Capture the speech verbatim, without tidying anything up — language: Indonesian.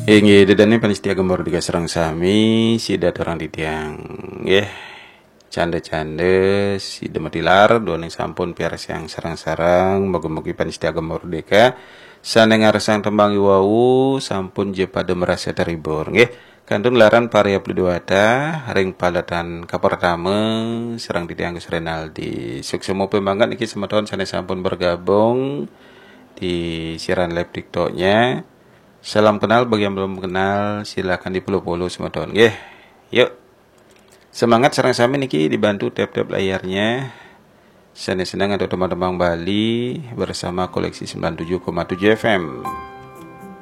Inggih dedane panitia gembar diga serang sami sida orang di tiang nggih canda-canda si demetilar doning sampun piaras yang sarang-sarang moga-moga panitia gembar deka sanengar sang tembangi wau sampun je pada merasa terhibur nggih kantun laran paria pledewata ring palatan kapertama serang di tiang Gus Renaldi suksemo pembangan iki semeton sane sampun bergabung di siaran live TikToknya. Salam kenal bagi yang belum kenal silakan dipolo-polo semeton nggih. Yuk. Semangat sareng sami niki dibantu tap-tap layarnya. Senang-senang ada teman-teman Bali bersama koleksi sembilan puluh tujuh koma tujuh F M.